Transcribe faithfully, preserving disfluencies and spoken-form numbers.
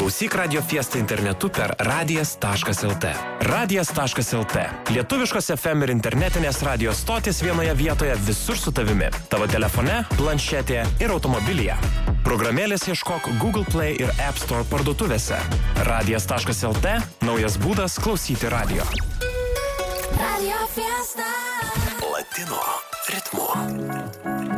Klausyk Radio Fiesta internetu per radijas taškas el te. radijas taškas el te. Lietuviškos F M ir internetinės radio stotis vienoje vietoje visur su tavimi. Tavo telefone, planšetėje ir automobilyje. Programėlės ieškok Google Play ir App Store parduotuvėse. radijas taškas el te – naujas būdas klausyti radio. Radio Fiesta. Latino ritmu.